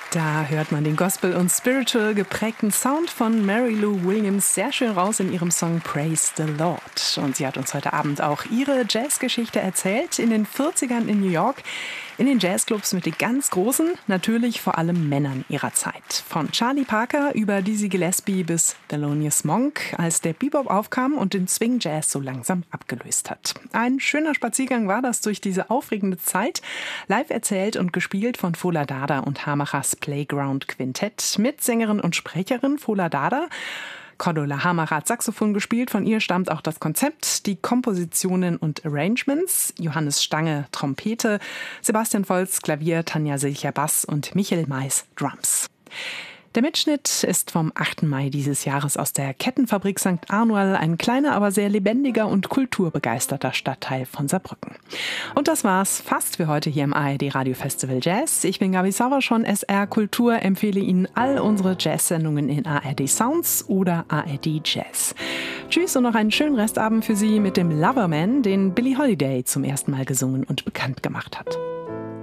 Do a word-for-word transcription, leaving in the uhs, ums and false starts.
Da hört man den Gospel- und Spiritual geprägten Sound von Mary Lou Williams sehr schön raus in ihrem Song Praise the Lord. Und sie hat uns heute Abend auch ihre Jazzgeschichte erzählt. In den vierzigern in New York, in den Jazzclubs mit den ganz Großen, natürlich vor allem Männern ihrer Zeit. Von Charlie Parker über Dizzy Gillespie bis Thelonious Monk, als der Bebop aufkam und den Swing Jazz so langsam abgelöst hat. Ein schöner Spaziergang war das durch diese aufregende Zeit. Live erzählt und gespielt von Fola Dada und Hamachers Playground Quintett mit Sängerin und Sprecherin Fola Dada. Cordula Hamacher hat Saxophon gespielt, von ihr stammt auch das Konzept, die Kompositionen und Arrangements. Johannes Stange Trompete, Sebastian Volz Klavier, Tanja Silcher Bass und Michael Mais Drums. Der Mitschnitt ist vom achten Mai dieses Jahres aus der Kettenfabrik Sankt Anual, ein kleiner, aber sehr lebendiger und kulturbegeisterter Stadtteil von Saarbrücken. Und das war's fast für heute hier im A R D Radio Festival Jazz. Ich bin Gabi Sauer von S R Kultur, empfehle Ihnen all unsere Jazz-Sendungen in A R D Sounds oder A R D Jazz. Tschüss und noch einen schönen Restabend für Sie mit dem Loverman, den Billie Holiday zum ersten Mal gesungen und bekannt gemacht hat.